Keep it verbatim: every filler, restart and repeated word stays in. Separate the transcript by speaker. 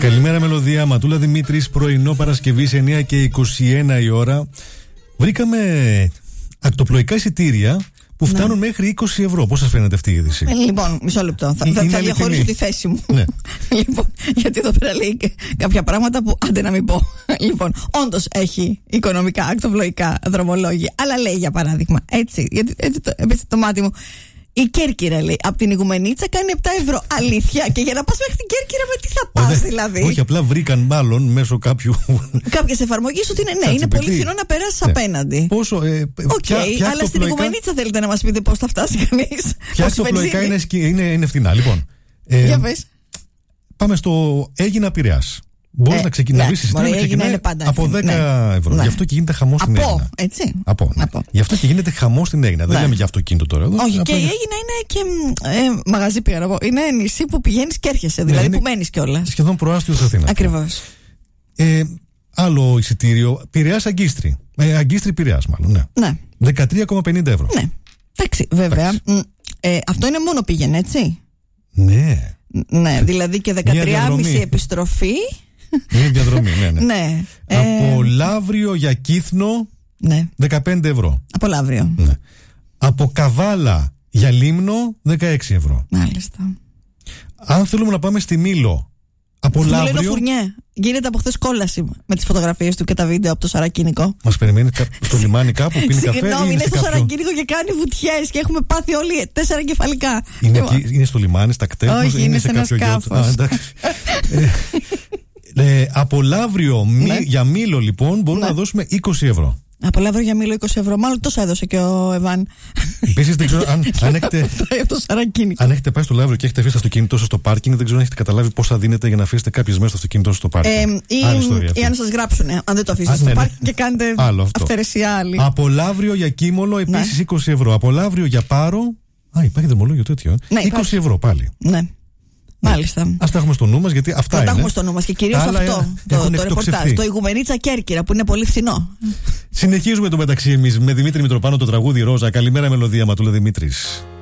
Speaker 1: Καλημέρα, Μελωδία. Ματούλα Δημήτρης, πρωινό Παρασκευής, εννιά και είκοσι ένα η ώρα. Βρήκαμε ακτοπλοϊκά εισιτήρια που φτάνουν ναι. μέχρι είκοσι ευρώ. Πώς σας φαίνεται αυτή η είδηση?
Speaker 2: Ε, λοιπόν, μισό λεπτό. Θα, θα, θα διαχωρίσω τη θέση μου. Ναι. Λοιπόν, γιατί εδώ πέρα λέει κάποια πράγματα που άντε να μην πω. Λοιπόν, όντως έχει οικονομικά ακτοπλοϊκά δρομολόγια. Αλλά λέει για παράδειγμα, έτσι, γιατί έτσι το, έτσι το μάτι μου. Η Κέρκυρα λέει από την Ιγουμενίτσα κάνει επτά ευρώ. Αλήθεια. Και για να πας μέχρι την Κέρκυρα με τι θα πας δηλαδή?
Speaker 1: Όχι, απλά βρήκαν μάλλον μέσω κάποιου.
Speaker 2: Κάποιες εφαρμογές ότι είναι, ναι, είναι πολύ φθηνό να περάσεις ναι. απέναντι.
Speaker 1: Πόσο. Οκ, ε,
Speaker 2: okay, αλλά στην Ιγουμενίτσα θέλετε να μας πείτε πώς θα φτάσει κανείς?
Speaker 1: Ποια ακτοπλοϊκά είναι, είναι, είναι φθηνά, λοιπόν.
Speaker 2: Ε, για πες.
Speaker 1: Πάμε στο Έγινα Πειραιάς. Μπορεί ε, να ξεκινήσει ναι, να ξεκινάει από δέκα ναι, ευρώ. Ναι. Γι' αυτό και γίνεται χαμός στην Έγινα.
Speaker 2: Έτσι.
Speaker 1: Από, ναι. από. Γι' αυτό και γίνεται χαμός στην Έγινα. Ναι. Δεν λέμε για αυτοκίνητο τώρα. Εδώ.
Speaker 2: Όχι, και η Έγινα είναι και ε, μαγαζί πήγα να πω. Είναι νησί που πηγαίνεις και έρχεσαι. Δηλαδή ναι, που μένεις κιόλας.
Speaker 1: Σχεδόν προάστιος Αθήνας.
Speaker 2: Ακριβώς.
Speaker 1: Ε, άλλο εισιτήριο. Πειραιάς Αγκίστρη. Ε, Αγκίστρη Πειραιάς, μάλλον. Ναι. ναι. δεκατρία κόμμα πενήντα ευρώ.
Speaker 2: Ναι. Εντάξει, βέβαια. Ε, αυτό είναι μόνο πήγαινε, έτσι.
Speaker 1: Ναι.
Speaker 2: Ναι, δηλαδή και δεκατρία κόμμα πέντε επιστροφή.
Speaker 1: Είναι διαδρομή, ναι, ναι.
Speaker 2: ναι.
Speaker 1: Από
Speaker 2: ε...
Speaker 1: Λαύριο για Κύθνο
Speaker 2: ναι.
Speaker 1: δεκαπέντε ευρώ.
Speaker 2: Από Λαύριο.
Speaker 1: Ναι. Από Καβάλα για Λίμνο δεκαέξι ευρώ.
Speaker 2: Μάλιστα.
Speaker 1: Αν θέλουμε να πάμε στη Μήλο από
Speaker 2: στη
Speaker 1: Λαύριο.
Speaker 2: Μήλο Φουρνιέ. Γίνεται από χθες κόλαση με τις φωτογραφίες του και τα βίντεο από το Σαρακίνικο.
Speaker 1: Μας περιμένει στο λιμάνι κάπου, πίνει καφέ.
Speaker 2: Συγγνώμη, είναι στο κάποιο... Σαρακίνικο και κάνει βουτιές και έχουμε πάθει όλοι τέσσερα εγκεφαλικά.
Speaker 1: Είναι, εκεί, είναι στο λιμάνι, στα κτέλ.
Speaker 2: Όχι, είναι, είναι σε ένα σκάφος.
Speaker 1: Ε, από Λαύριο ναι. για Μήλο λοιπόν μπορούμε ναι. να δώσουμε είκοσι ευρώ.
Speaker 2: Από Λαύριο για Μήλο είκοσι ευρώ. Μάλλον τόσο έδωσε και ο Εβάν.
Speaker 1: Επίσης δεν ξέρω αν, αν, έχετε, αν έχετε πάει στο Λαύριο και έχετε αφήσει το αυτοκίνητό σας στο πάρκινγκ, δεν ξέρω αν έχετε καταλάβει πόσα δίνετε για να αφήσετε κάποιες μέρες το αυτοκίνητό σας στο πάρκινγκ.
Speaker 2: Ε, ή, ή αν σας γράψουν, αν δεν το αφήσετε στο ναι, πάρκινγκ ναι. και κάνετε αυθαιρεσία άλλη.
Speaker 1: Από Λαύριο για Κίμολο επίσης ναι. είκοσι ευρώ. Από Λαύριο για Πάρο. Α, υπάρχει δρομολόγιο τέτοιο. Ναι, είκοσι ευρώ πάλι.
Speaker 2: Ναι. Μάλιστα.
Speaker 1: Ας τα έχουμε στο νου μας, γιατί αυτά είναι.
Speaker 2: Τα έχουμε στο νου μας και κυρίως αυτό το, το ρεπορτάζ. Το Ιγουμενίτσα Κέρκυρα που είναι πολύ φθηνό.
Speaker 1: Συνεχίζουμε το μεταξύ εμείς με Δημήτρη Μητροπάνο το τραγούδι Ρόζα. Καλημέρα, Μελωδία, Ματούλα Δημήτρης.